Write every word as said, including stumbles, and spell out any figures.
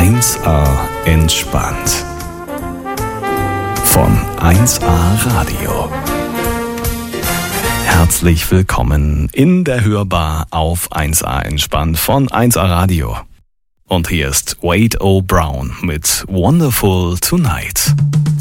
eins A entspannt. Von eins A Radio. Herzlich willkommen in der Hörbar auf eins A entspannt von eins A Radio. Und hier ist Wade O. Brown mit Wonderful Tonight.